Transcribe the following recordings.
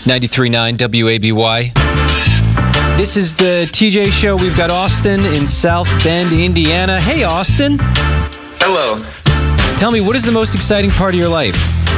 93.9 WABY. This is the TJ Show. We've got Austin in South Bend, Indiana. Hey, Austin. Hello. Tell me, what is the most exciting part of your life?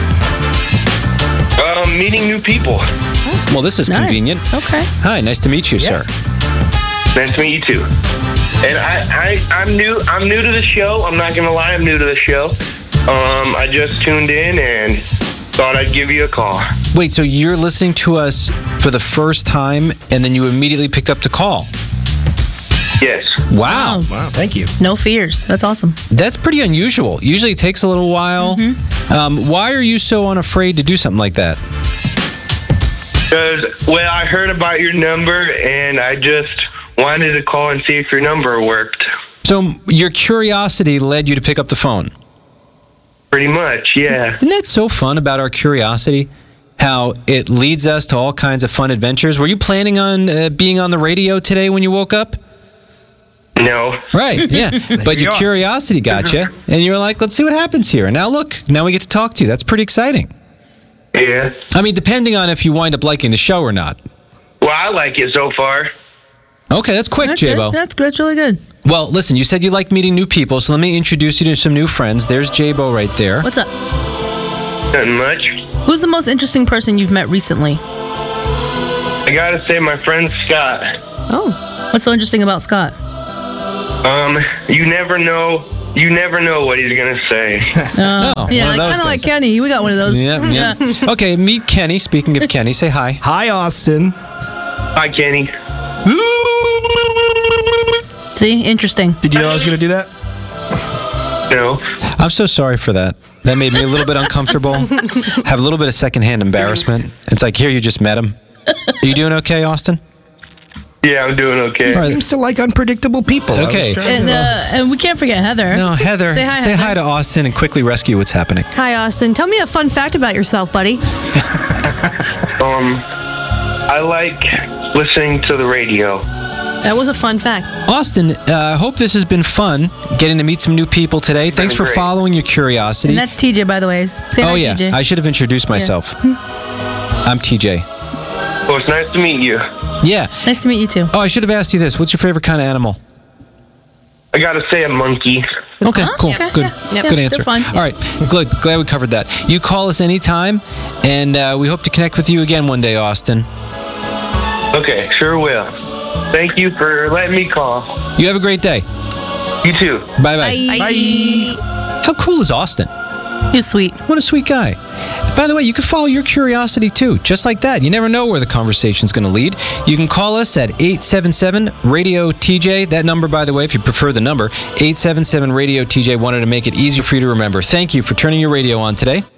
Meeting new people. Well, this is convenient. Okay. Hi, nice to meet you, sir. Nice to meet you too. And I'm new to the show. I'm not gonna lie, I'm new to the show. I just tuned in and thought I'd give you a call. Wait, so you're listening to us for the first time, and then you immediately picked up the call? Yes. Wow. Wow, thank you. No fears. That's awesome. That's pretty unusual. Usually it takes a little while. Why are you so unafraid to do something like that? Because, well, I heard about your number and I just wanted to call and see if your number worked. So your curiosity led you to pick up the phone? Pretty much, yeah. Isn't that so fun about our curiosity? How it leads us to all kinds of fun adventures. Were you planning on being on the radio today when you woke up? No. Right, yeah. But your curiosity got you, and you were like, let's see what happens here. And now look, now we get to talk to you. That's pretty exciting. Yeah. I mean, depending on if you wind up liking the show or not. Well, I like it so far. Okay, that's quick, J-Bo. That's good. That's really good. Well, listen, you said you like meeting new people, so let me introduce you to some new friends. There's J-Bo right there. What's up? Nothing much. Who's the most interesting person you've met recently? I gotta say, my friend Scott. Oh. What's so interesting about Scott? You never know. You never know what he's gonna say. Yeah, one of those kind of like guys. Kenny. We got one of those. Yeah. Okay, meet Kenny. Speaking of Kenny, say hi. Hi, Austin. Hi, Kenny. See? Interesting. Did you know I was going to do that? No. I'm so sorry for that. That made me a little bit uncomfortable. Have a little bit of secondhand embarrassment. It's like, here, you just met him. Are you doing okay, Austin? Yeah, I'm doing okay. He seems to like unpredictable people. Okay. And we can't forget Heather. No, Heather. Say hi, Say Heather. hi to Austin and quickly rescue what's happening. Hi, Austin. Tell me a fun fact about yourself, buddy. I like listening to the radio. That was a fun fact. Austin, I hope this has been fun getting to meet some new people today. Thanks for great. following your curiosity. And that's TJ, by the way. Say hi, Oh, yeah. TJ. I should have introduced myself. I'm TJ. Well, it's nice to meet you. Yeah. Nice to meet you, too. Oh, I should have asked you this. What's your favorite kind of animal? I gotta say a monkey. Okay, Oh, cool. okay. Good. Yeah. Good answer. They're fun. All right. Glad we covered that. You call us anytime, and we hope to connect with you again one day, Austin. Okay, sure will. Thank you for letting me call. You have a great day. You too. Bye-bye. Bye. How cool is Austin? You're sweet. What a sweet guy. By the way, you can follow your curiosity too, just like that. You never know where the conversation's going to lead. You can call us at 877-RADIO-TJ. That number, by the way, if you prefer the number, 877-RADIO-TJ. Wanted to make it easier for you to remember. Thank you for turning your radio on today.